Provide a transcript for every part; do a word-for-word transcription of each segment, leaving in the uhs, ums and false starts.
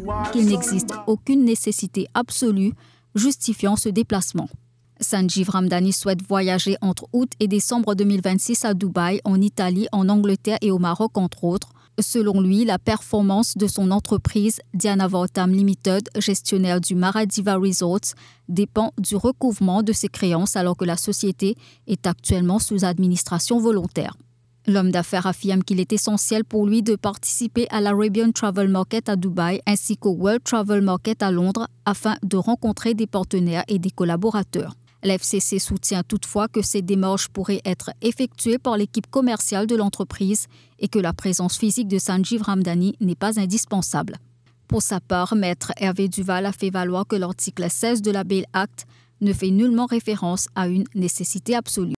qu'il n'existe aucune nécessité absolue justifiant ce déplacement. Sanjeev Ramdhani souhaite voyager entre août et décembre deux mille vingt-six à Dubaï, en Italie, en Angleterre et au Maroc, entre autres. Selon lui, la performance de son entreprise Dhyanavartam Limited, gestionnaire du Maradiva Resorts, dépend du recouvrement de ses créances alors que la société est actuellement sous administration volontaire. L'homme d'affaires affirme qu'il est essentiel pour lui de participer à l'Arabian Travel Market à Dubaï ainsi qu'au World Travel Market à Londres afin de rencontrer des partenaires et des collaborateurs. L'F C C soutient toutefois que ces démarches pourraient être effectuées par l'équipe commerciale de l'entreprise et que la présence physique de Sanjeev Ramdhani n'est pas indispensable. Pour sa part, Maître Hervé Duval a fait valoir que l'article seize de la Bail Act ne fait nullement référence à une nécessité absolue.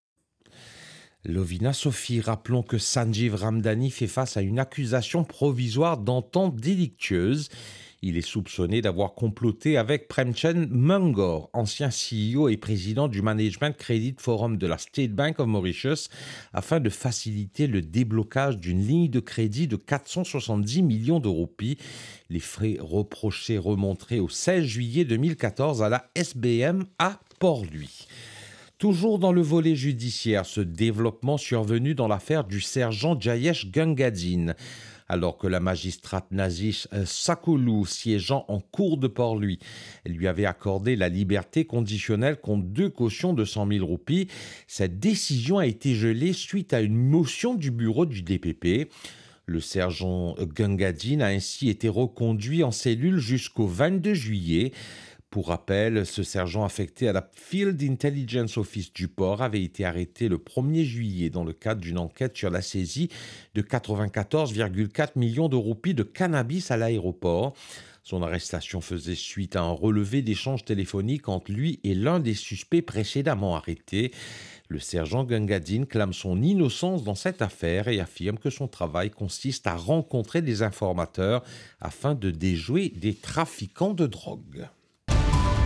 Lovina Sophie, rappelons que Sanjeev Ramdhani fait face à une accusation provisoire d'entente délictueuse. Il est soupçonné d'avoir comploté avec Premchand Mungor, ancien C E O et président du Management Credit Forum de la State Bank of Mauritius, afin de faciliter le déblocage d'une ligne de crédit de quatre cent soixante-dix millions de roupies. Les frais reprochés remonteraient au seize juillet deux mille quatorze à la S B M à Port-Louis. Toujours dans le volet judiciaire, ce développement survenu dans l'affaire du sergent Jayesh Gangadine. Alors que la magistrate Nazish Sakoulou, siégeant en cour de Port-Louis, lui avait accordé la liberté conditionnelle contre deux cautions de cent mille roupies, cette décision a été gelée suite à une motion du bureau du D P P. Le sergent Gangadine a ainsi été reconduit en cellule jusqu'au vingt-deux juillet. Pour rappel, ce sergent affecté à la Field Intelligence Office du port avait été arrêté le premier juillet dans le cadre d'une enquête sur la saisie de quatre-vingt-quatorze virgule quatre millions de roupies de cannabis à l'aéroport. Son arrestation faisait suite à un relevé d'échanges téléphoniques entre lui et l'un des suspects précédemment arrêtés. Le sergent Gangadine clame son innocence dans cette affaire et affirme que son travail consiste à rencontrer des informateurs afin de déjouer des trafiquants de drogue.